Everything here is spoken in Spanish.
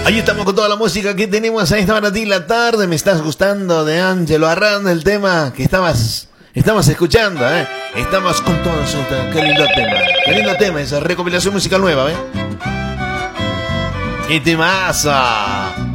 Ahí estamos con toda la música que tenemos a esta hora de la tarde. Me estás gustando de Ángelo Arranda, el tema que estamos escuchando, ¿eh? Estamos con todo eso. Qué lindo tema, esa recopilación musical nueva, ¿eh? ¡Qué temazo!